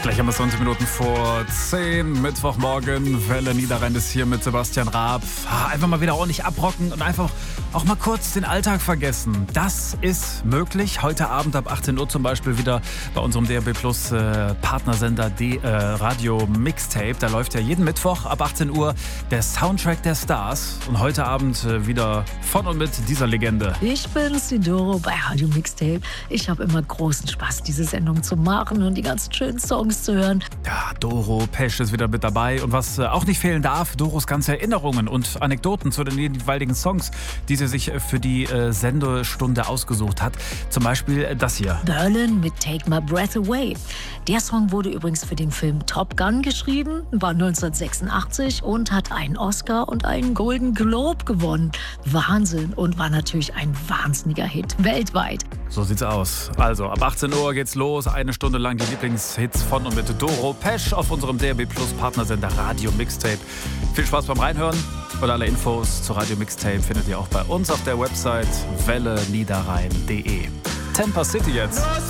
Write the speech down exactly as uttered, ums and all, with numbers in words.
Gleich haben wir zwanzig Minuten vor zehn, Mittwochmorgen. Welle Niederrhein ist hier mit Sebastian Raab. Einfach mal wieder ordentlich abrocken und einfach auch mal kurz den Alltag vergessen. Das ist möglich. Heute Abend ab achtzehn Uhr zum Beispiel wieder bei unserem D A B Plus äh, Partnersender D, äh, Radio Mixtape. Da läuft ja jeden Mittwoch ab achtzehn Uhr der Soundtrack der Stars. Und heute Abend äh, wieder von und mit dieser Legende. Ich bin's, die Doro bei Radio Mixtape. Ich habe immer großen Spaß, diese Sendung zu machen und die ganzen schönen Songs zu hören. Ja, Doro Pesch ist wieder mit dabei. Und was äh, auch nicht fehlen darf, Doros ganze Erinnerungen und Anekdoten zu den jeweiligen Songs, die sie sich für die äh, Sendestunde ausgesucht hat. Zum Beispiel äh, das hier. Berlin mit Take My Breath Away. Der Song wurde übrigens für den Film Top Gun geschrieben, war neunzehnhundertsechsundachtzig und hat einen Oscar und einen Golden Globe gewonnen. Wahnsinn, und war natürlich ein wahnsinniger Hit weltweit. So sieht's aus. Also, ab achtzehn Uhr geht's los. Eine Stunde lang die Lieblingshits von und mit Doro Pesch auf unserem D A B Plus Partnersender Radio Mixtape. Viel Spaß beim Reinhören. Und alle Infos zu Radio Mixtape findet ihr auch bei uns auf der Website welle niederrhein punkt de. Tampa City jetzt.